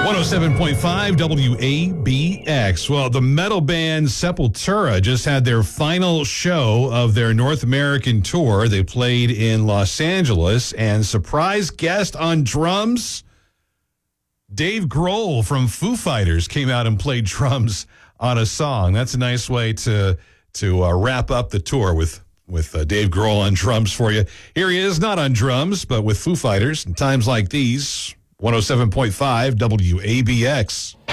107.5 WABX. Well, the metal band Sepultura just had their final show of their North American tour. They played in Los Angeles, and surprise guest on drums, Dave Grohl from Foo Fighters came out and played drums on a song. That's a nice way to wrap up the tour with Dave Grohl on drums for you. Here he is, not on drums, but with Foo Fighters in times like these. 107.5 WABX.